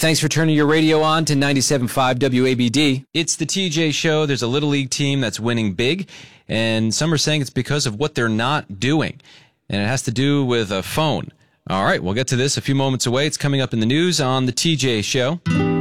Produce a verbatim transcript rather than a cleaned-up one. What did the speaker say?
Thanks for turning your radio on to ninety-seven point five W A B D. It's the T J Show. There's a Little League team that's winning big, and some are saying it's because of what they're not doing, and it has to do with a phone. All right, we'll get to this a few moments away. It's coming up in the news on the T J Show.